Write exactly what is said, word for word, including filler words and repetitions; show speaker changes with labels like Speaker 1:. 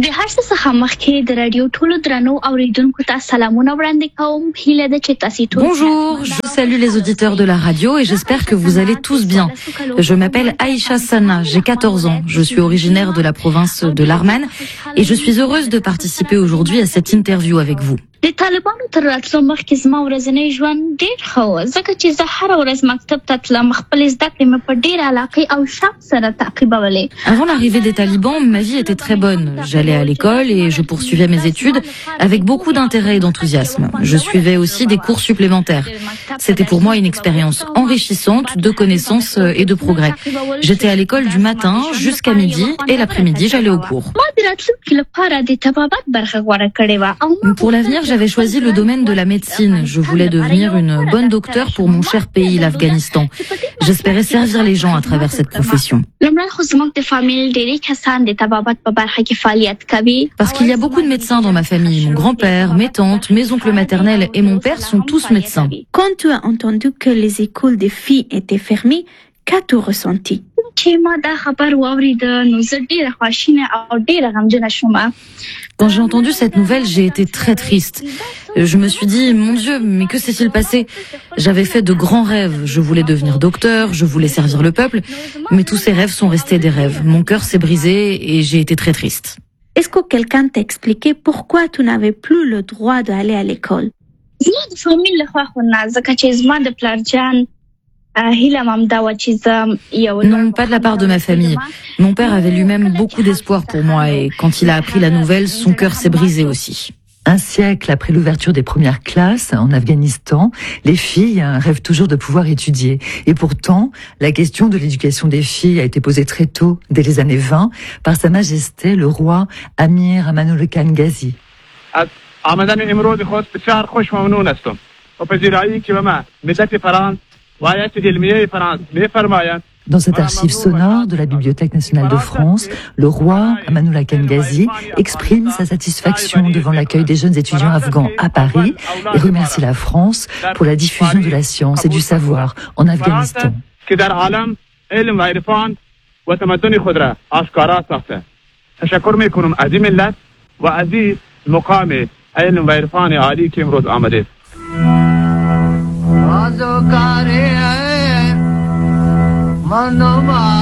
Speaker 1: د هر څه څخه مخکې د رادیو ټولو درنو اوریدونکو ته سلامونه وړاندې کوم. هیله ده چې تاسو ټول.
Speaker 2: Bonjour, je salue les auditeurs de la radio et j'espère que vous allez tous bien. Je m'appelle Aïcha Sana, j'ai quatorze ans. Je suis originaire de la province de l'Arman et je suis heureuse de participer aujourd'hui à cette interview avec vous.
Speaker 1: د طالبانو تر راتلو مخکې زما ورځنی ژوند ډېر ښه و، ځکه چې زه هره ورځ مکتب ته تلم. خپلې زده کړې مې په ډېرې علاقې او شوق سره تعقیبولې.
Speaker 2: Avant l'arrivée des talibans, ma vie était très bonne. J'allais à l'école et je poursuivais mes études avec beaucoup d'intérêt et d'enthousiasme. Je suivais aussi des cours supplémentaires. C'était pour moi une expérience enrichissante de connaissances et de progrès. J'étais à l'école du matin jusqu'à midi et l'après-midi, j'allais au cours. Pour l'avenir, j'avais choisi le domaine de la médecine. Je voulais devenir une bonne docteure pour mon cher pays, l'Afghanistan. J'espérais servir les gens à travers cette profession. Parce qu'il y a beaucoup de médecins dans ma famille. Mon grand-père, mes tantes, mes oncles maternels et mon père sont tous médecins.
Speaker 3: Quand tu as entendu que les écoles des filles étaient fermées, qu'as-tu ressenti?
Speaker 2: Quand j'ai entendu cette nouvelle, j'ai été très triste. Je me suis dit, mon Dieu, mais que s'est-il passé? J'avais fait de grands rêves. Je voulais devenir docteur, je voulais servir le peuple, mais tous ces rêves sont restés des rêves. Mon cœur s'est brisé et j'ai été très triste.
Speaker 3: Est-ce que quelqu'un t'a expliqué pourquoi tu n'avais plus le droit d'aller à l'école?
Speaker 2: Non, pas de la part de ma famille. Mon père avait lui-même beaucoup d'espoir pour moi et quand il a appris la nouvelle, son cœur s'est brisé aussi.
Speaker 4: Un siècle après l'ouverture des premières classes en Afghanistan, les filles rêvent toujours de pouvoir étudier. Et pourtant, la question de l'éducation des filles a été posée très tôt, dès les années vingt, par Sa Majesté le roi Amir Amanullah Khan Ghazi. Dans cette archive sonore de la Bibliothèque nationale de France, le roi Amanullah Khan Ghazi exprime sa satisfaction devant l'accueil des jeunes étudiants afghans à Paris et remercie la France pour la diffusion de la science et du savoir en Afghanistan.
Speaker 5: Mano